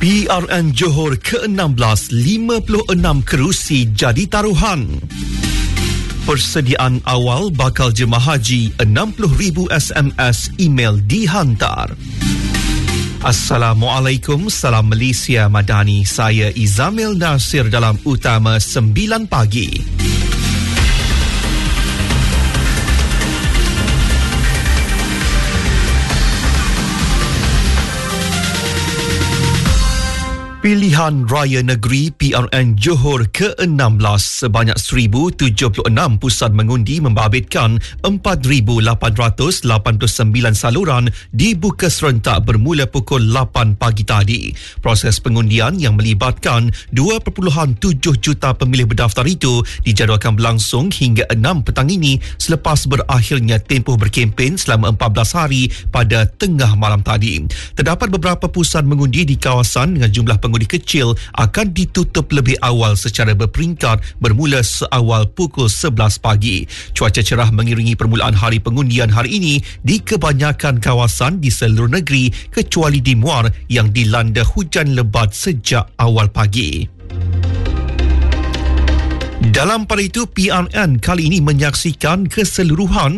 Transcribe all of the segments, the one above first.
PRN Johor ke-16, 56 kerusi jadi taruhan. Persediaan awal bakal jemaah haji, 60,000 SMS email dihantar. Assalamualaikum, salam Malaysia Madani. Saya Izamil Nasir dalam Utama 9 pagi. Pilihan Raya Negeri PRN Johor ke-16 sebanyak 1,076 pusat mengundi membabitkan 4,889 saluran dibuka serentak bermula pukul 8 pagi tadi. Proses pengundian yang melibatkan 2.7 juta pemilih berdaftar itu dijadualkan berlangsung hingga 6 petang ini selepas berakhirnya tempoh berkempen selama 14 hari pada tengah malam tadi. Terdapat beberapa pusat mengundi di kawasan dengan jumlah pengundi kecil akan ditutup lebih awal secara berperingkat bermula seawal pukul 11 pagi. Cuaca cerah mengiringi permulaan hari pengundian hari ini di kebanyakan kawasan di seluruh negeri kecuali di Muar yang dilanda hujan lebat sejak awal pagi. Dalam pada itu, PRN kali ini menyaksikan keseluruhan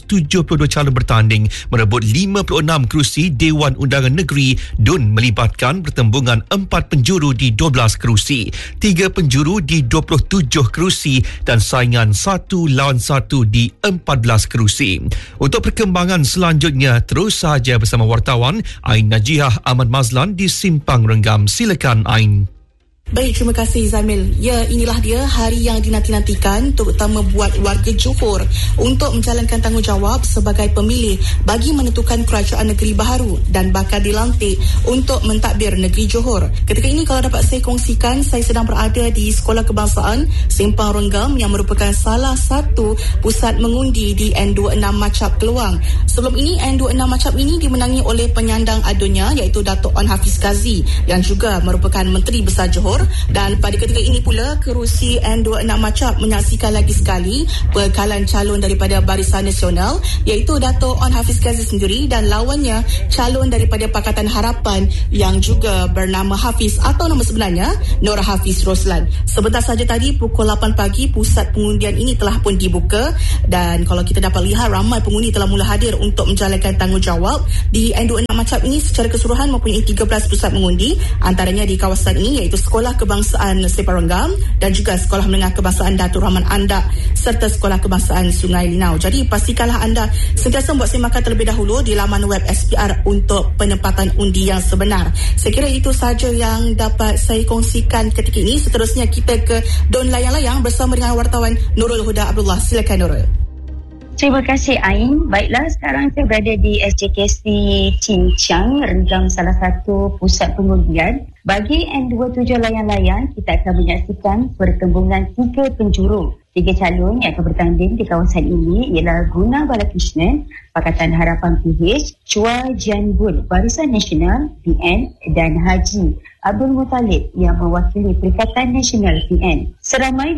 172 calon bertanding merebut 56 kerusi Dewan Undangan Negeri dan melibatkan pertembungan 4 penjuru di 12 kerusi, 3 penjuru di 27 kerusi dan saingan 1 lawan 1 di 14 kerusi. Untuk perkembangan selanjutnya, terus sahaja bersama wartawan Ain Najihah Ahmad Mazlan di Simpang Renggam. Silakan Ain. Baik, terima kasih Zamil. Ya, inilah dia hari yang dinanti-nantikan terutama buat warga Johor untuk menjalankan tanggungjawab sebagai pemilih bagi menentukan kerajaan negeri baharu dan bakal dilantik untuk mentadbir negeri Johor. Ketika ini kalau dapat saya kongsikan, saya sedang berada di Sekolah Kebangsaan Simpang Renggam yang merupakan salah satu pusat mengundi di N26 Macap Keluang. Sebelum ini N26 Macap ini dimenangi oleh penyandang adunya iaitu Datuk Wan Hafiz Ghazi yang juga merupakan Menteri Besar Johor. Dan pada ketika ini pula kerusi N26 Macap menyaksikan lagi sekali bekalan calon daripada Barisan Nasional iaitu Datuk Wan Hafiz Ghazi sendiri dan lawannya calon daripada Pakatan Harapan yang juga bernama Hafiz atau nama sebenarnya Nur Hafiz Roslan. Sebentar saja tadi pukul 8 pagi pusat pengundian ini telah pun dibuka dan kalau kita dapat lihat ramai pengundi telah mula hadir untuk menjalankan tanggungjawab di N26 Macap ini. Secara keseluruhan mempunyai 13 pusat mengundi, antaranya di kawasan ini iaitu Sekolah Kebangsaan Simpang Renggam dan juga Sekolah Menengah Kebangsaan Datuk Rahman Andak serta Sekolah Kebangsaan Sungai Linau. Jadi pastikanlah anda sentiasa membuat semakan terlebih dahulu di laman web SPR untuk penempatan undi yang sebenar. Saya kira itu sahaja yang dapat saya kongsikan ketika ini. Seterusnya kita ke Don Layang-Layang bersama dengan wartawan Nurul Huda Abdullah. Silakan Nurul. Terima kasih Ain. Baiklah, sekarang saya berada di SJKC Cincang, Renggam, salah satu pusat pengundian. Bagi N27 layang-layang, kita akan menyaksikan pertembungan 3 penjuru. 3 calon yang akan bertanding di kawasan ini ialah Guna Balakrishnan, Pakatan Harapan PH, Chua Jian Bun, Barisan Nasional PN dan Haji Abdul Muttalib yang mewakili Perikatan Nasional PN. Seramai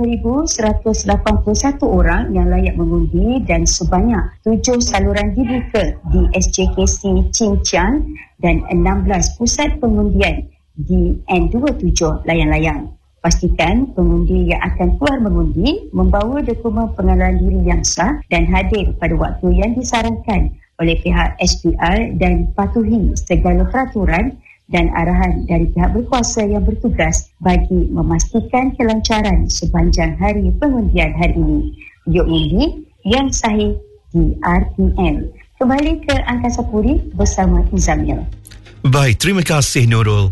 25,181 orang yang layak mengundi dan sebanyak 7 saluran dibuka di SJKC Cincang dan 16 pusat pengundian di N27 layang-layang. Pastikan pengundi yang akan keluar mengundi membawa dokumen pengenalan diri yang sah dan hadir pada waktu yang disarankan oleh pihak SPR dan patuhi segala peraturan dan arahan dari pihak berkuasa yang bertugas bagi memastikan kelancaran sepanjang hari pengundian hari ini. Video undi yang sahih di RTM. Kembali ke Angkasa Puri bersama Izamil. Baik, terima kasih Nurul.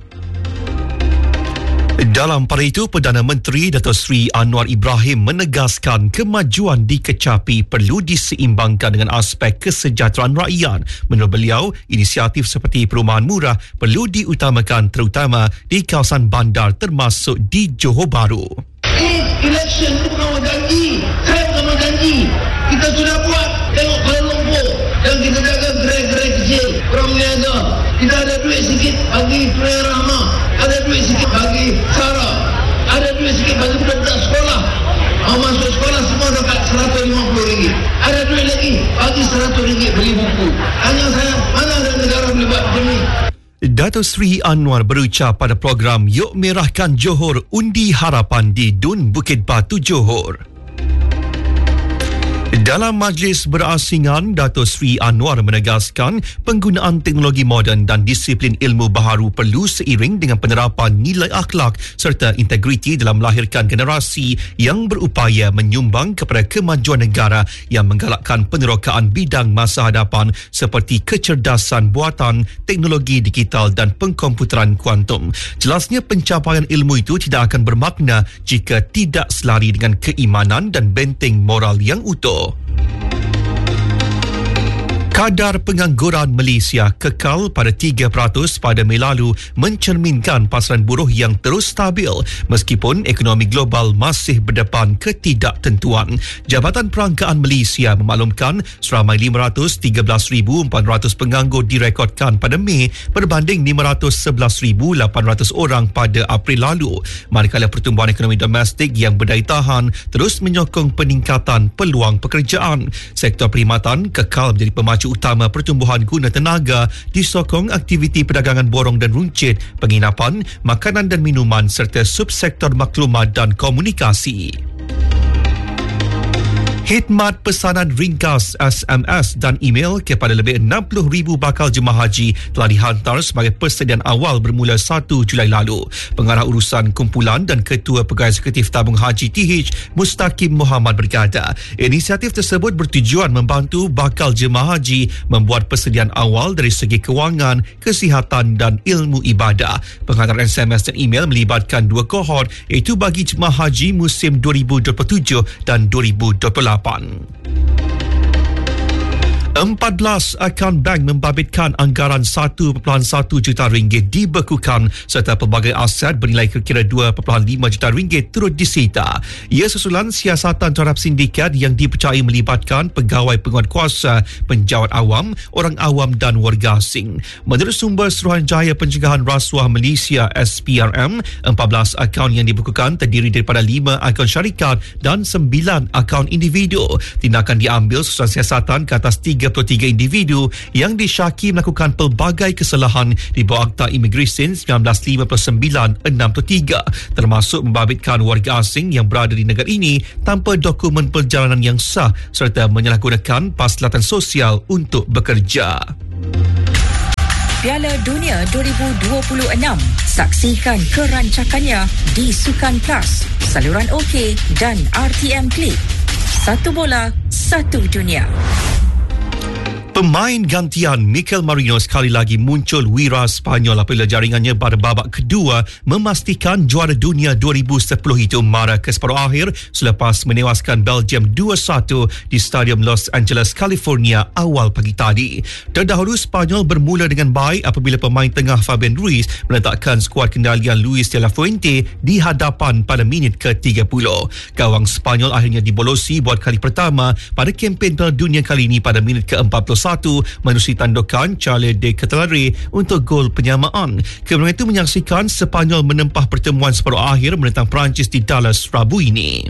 Dalam pada itu, Perdana Menteri Datuk Seri Anwar Ibrahim menegaskan kemajuan di Kecapi perlu diseimbangkan dengan aspek kesejahteraan rakyat. Menurut beliau, inisiatif seperti perumahan murah perlu diutamakan terutama di kawasan bandar termasuk di Johor Bahru. Election itu bukan janji. Saya bukan janji. Kita sudah buat. Tengok Kuala Lumpur. Dan kita jaga gerai-gerai kecil. Orang meniaga. Kita ada duit sikit bagi Tuan Rahmah. Ada duit sikit bagi Sarah. Ada duit sikit bagi budak-budak sekolah. Mau masuk sekolah semua dapat RM150. Ada duit lagi bagi RM100 beli buku. Tanya saya, mana ada negara boleh buat macam ni? Dato' Sri Anwar berucap pada program Yuk Merahkan Johor Undi Harapan di Dun Bukit Batu, Johor. Dalam majlis berasingan, Dato' Sri Anwar menegaskan penggunaan teknologi moden dan disiplin ilmu baharu perlu seiring dengan penerapan nilai akhlak serta integriti dalam melahirkan generasi yang berupaya menyumbang kepada kemajuan negara yang menggalakkan penerokaan bidang masa hadapan seperti kecerdasan buatan, teknologi digital dan pengkomputeran kuantum. Jelasnya pencapaian ilmu itu tidak akan bermakna jika tidak selari dengan keimanan dan benteng moral yang utuh. Kadar pengangguran Malaysia kekal pada 3% pada Mei lalu mencerminkan pasaran buruh yang terus stabil meskipun ekonomi global masih berdepan ketidaktentuan. Jabatan Perangkaan Malaysia memaklumkan seramai 513,400 penganggur direkodkan pada Mei berbanding 511,800 orang pada April lalu. Manakala pertumbuhan ekonomi domestik yang berdaya tahan terus menyokong peningkatan peluang pekerjaan. Sektor perkhidmatan kekal menjadi pemacu utama pertumbuhan guna tenaga disokong aktiviti perdagangan borong dan runcit, penginapan, makanan dan minuman serta subsektor maklumat dan komunikasi. Khidmat pesanan ringkas SMS dan email kepada lebih 60,000 bakal jemaah haji telah dihantar sebagai persediaan awal bermula 1 Julai lalu. Pengarah urusan kumpulan dan Ketua Pegawai Eksekutif Tabung Haji TH, Mustaqim Muhammad berkata, inisiatif tersebut bertujuan membantu bakal jemaah haji membuat persediaan awal dari segi kewangan, kesihatan dan ilmu ibadah. Penghantaran SMS dan email melibatkan 2 kohort iaitu bagi jemaah haji musim 2027 dan 2028. 14 akaun bank membabitkan anggaran 1.1 juta ringgit dibekukan serta pelbagai aset bernilai kira-kira 2.5 juta ringgit turut disita. Ia susulan siasatan terhadap sindikat yang dipercayai melibatkan pegawai penguatkuasa, penjawat awam, orang awam dan warga asing. Menurut sumber Suruhanjaya Pencegahan Rasuah Malaysia SPRM, 14 akaun yang dibekukan terdiri daripada 5 akaun syarikat dan 9 akaun individu. Tindakan diambil susulan siasatan ke atas 33 individu yang disyaki melakukan pelbagai kesalahan di bawah Akta Imigresen 1959-63 termasuk membabitkan warga asing yang berada di negara ini tanpa dokumen perjalanan yang sah serta menyalahgunakan paslatan sosial untuk bekerja. Piala Dunia 2026. Saksikan kerancakannya di Sukan Plus, saluran OK dan RTM Klik. Satu bola, satu dunia. Pemain gantian Mikel Merino sekali lagi muncul wira Spanyol apabila jaringannya pada babak kedua memastikan juara dunia 2010 itu mara ke separuh akhir selepas menewaskan Belgium 2-1 di Stadium Los Angeles, California awal pagi tadi. Terdahulu Spanyol bermula dengan baik apabila pemain tengah Fabian Ruiz meletakkan skuad kendalian Luis de la Fuente di hadapan pada minit ke-30. Gawang Spanyol akhirnya dibolosi buat kali pertama pada kempen Piala Dunia kali ini pada minit ke-41 menerusi tandukan Charles de Ketelare untuk gol penyamaan. Kemenangan itu menyaksikan Sepanyol menempah pertemuan separuh akhir menentang Perancis di Dallas Rabu ini.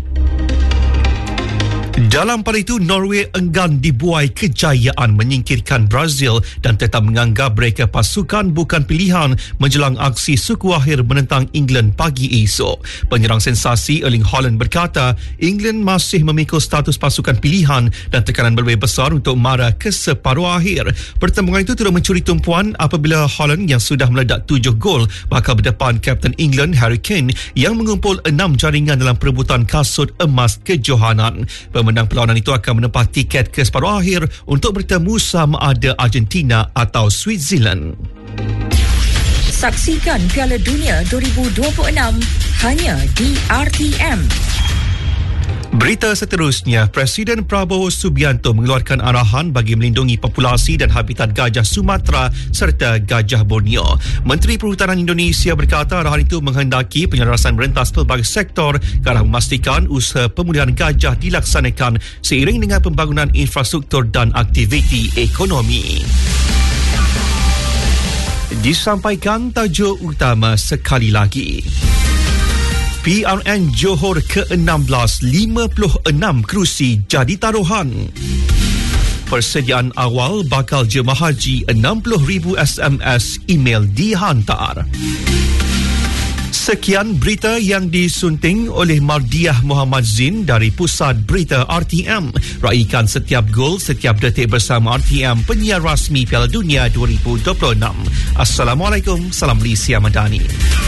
Dalam pada itu, Norway enggan dibuai kejayaan menyingkirkan Brazil dan tetap menganggap mereka pasukan bukan pilihan menjelang aksi suku akhir menentang England pagi esok. Penyerang sensasi Erling Haaland berkata, England masih memikul status pasukan pilihan dan tekanan lebih besar untuk mara ke separuh akhir. Pertembungan itu turut mencuri tumpuan apabila Haaland yang sudah meledak 7 gol bakal berdepan Kapten England Harry Kane yang mengumpul 6 jaringan dalam perebutan kasut emas kejohanan. Pemenang perlawanan itu akan menempah tiket ke separuh akhir untuk bertemu sama ada Argentina atau Switzerland. Saksikan Piala Dunia 2026 hanya di RTM. Berita seterusnya, Presiden Prabowo Subianto mengeluarkan arahan bagi melindungi populasi dan habitat gajah Sumatera serta gajah Borneo. Menteri Perhutanan Indonesia berkata arahan itu menghendaki penyelarasan merentas pelbagai sektor ke arah memastikan usaha pemulihan gajah dilaksanakan seiring dengan pembangunan infrastruktur dan aktiviti ekonomi. Disampaikan tajuk utama sekali lagi. PRN Johor ke-16, 56 kerusi jadi taruhan. Persediaan awal bakal jemaah haji 60,000 SMS email dihantar. Sekian berita yang disunting oleh Mardiah Muhammad Zin dari Pusat Berita RTM. Raikan setiap gol, setiap detik bersama RTM, penyiar rasmi Piala Dunia 2026. Assalamualaikum, salam Malaysia Madani.